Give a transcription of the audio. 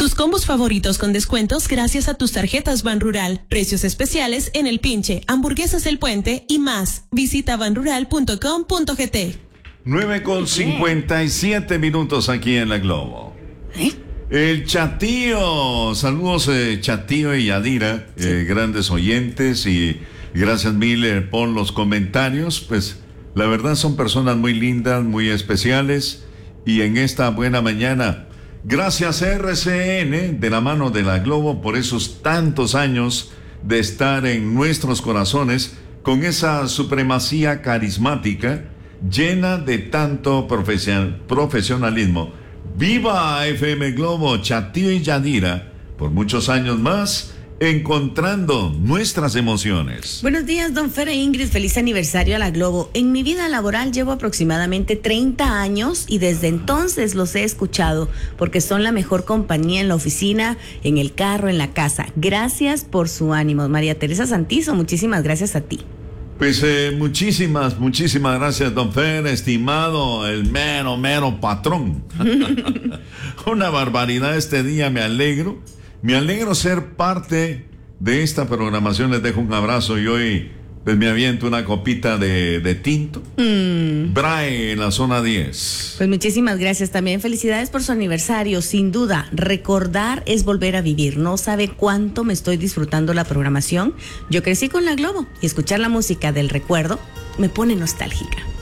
Tus combos favoritos con descuentos gracias a tus tarjetas Banrural. Precios especiales en El Pinche, Hamburguesas El Puente y más. Visita banrural.com.gt. 9:57 aquí en La Globo. El Chatío, saludos Chatío y Yadira, grandes oyentes, y gracias mil por los comentarios. Pues la verdad son personas muy lindas, muy especiales, y en esta buena mañana, gracias RCN, de la mano de La Globo, por esos tantos años de estar en nuestros corazones con esa supremacía carismática llena de tanto profesionalismo. ¡Viva FM Globo, Chatío y Yadira! Por muchos años más, encontrando nuestras emociones. Buenos días, don Fer e Ingrid. Feliz aniversario a La Globo. En mi vida laboral llevo aproximadamente 30 años y desde entonces los he escuchado porque son la mejor compañía en la oficina, en el carro, en la casa. Gracias por su ánimo. María Teresa Santizo, muchísimas gracias a ti. Pues muchísimas gracias, don Fer, estimado, el mero patrón. Una barbaridad este día, me alegro ser parte de esta programación. Les dejo un abrazo y hoy pues me aviento una copita de tinto. Brae en la zona 10. Pues muchísimas gracias también. Felicidades por su aniversario. Sin duda, recordar es volver a vivir. No sabe cuánto me estoy disfrutando la programación. Yo crecí con La Globo y escuchar la música del recuerdo me pone nostálgica.